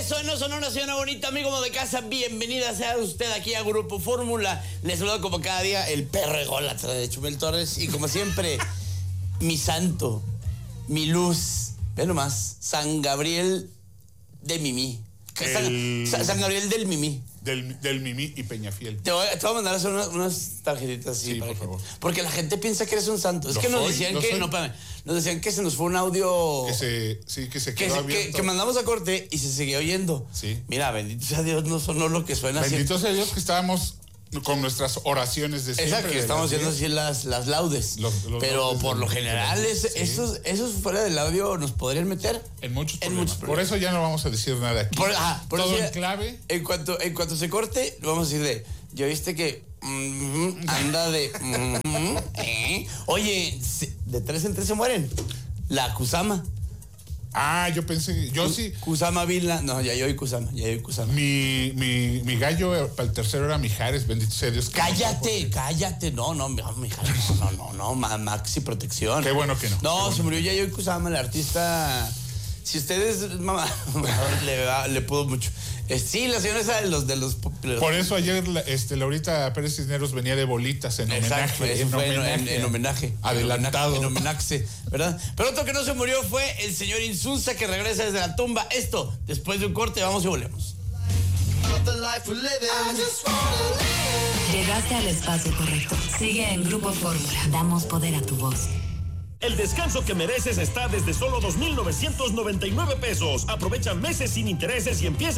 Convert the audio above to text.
Eso no sonó una señora bonita, amigo de casa. Bienvenida sea usted aquí a Grupo Fórmula. Les saludo como cada día el perro ególatra de Chumel Torres. Y como siempre, mi santo, mi luz, ve nomás, San Gabriel de Mimí. San Gabriel del Mimí. Del Mimí y Peñafiel. Te voy a mandar a hacer unas tarjetitas así. Sí, por favor. Porque la gente piensa que eres un santo. Es que nos decían que... No, espérame. Nos decían que se nos fue un audio... Que se quedó abierto. Que mandamos a corte y se seguía oyendo. Sí. Mira, bendito sea Dios, no sonó lo que suena. Bendito sea Dios que estábamos con nuestras oraciones de siempre. Exacto, que estamos haciendo así las laudes. Pero laudes por lo general, esos fuera del audio nos podrían meter en muchos problemas. Por eso ya no vamos a decir nada aquí. Por todo eso en clave. En cuanto se corte, vamos a decir de... ¿Ya viste que anda de... Oye, de 3 en 3 se mueren. La Kusama. Ah, yo pensé, sí. Kusama Vila. No, ya yo y Kusama. Mi gallo para el tercero era Mijares, bendito sea Dios. Cállate. No, Mijares. No, Maxi Protección. Qué bueno que no. No, se murió Yayoi Kusama, el artista. Si ustedes, mamá, le pudo mucho. Sí, la señora esa de los Por eso ayer Laurita Pérez Cisneros venía de bolitas en exacto, homenaje. En homenaje. Adelantado. En homenaje, ¿verdad? Pero otro que no se murió fue el señor Insunza, que regresa desde la tumba. Esto, después de un corte, vamos y volvemos. Llegaste al espacio correcto. Sigue en Grupo Fórmula. Damos poder a tu voz. El descanso que mereces está desde solo 2,999 pesos. Aprovecha meses sin intereses y empieza